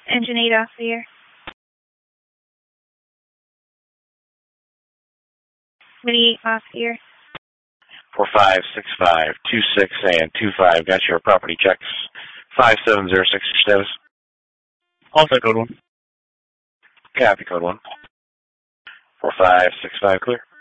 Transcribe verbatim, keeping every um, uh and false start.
Engine eight off the air. Winnie eight off the air. four five six five two six and two five. Got your property checks. five seven zero six, your status. Also code one. Copy, code one. four five six five, clear.